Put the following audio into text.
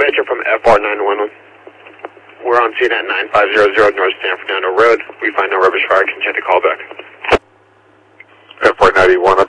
dispatcher from FR911. We're on scene at 9500 North San Fernando Road. We find no rubbish fire. Can check the call back. FR91,